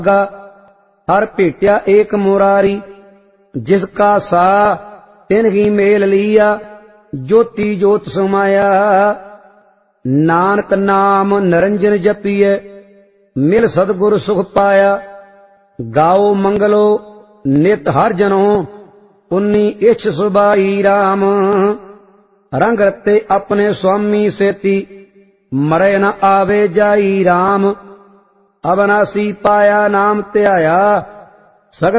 हर भेट्या एक मुरारी, जिसका सा तिन ही मेल लिया, ज्योति ज्योत समाया। नानक नाम निरंजन जपिए, मिल सदगुर सुख पाया। गाओ मंगलो नित हर जनो, पुन्नी इछ सुबाई राम। रंग रते अपने स्वामी सेती, मरे न आवे जाई राम। अविनाशी पाया नाम त्याया, सगल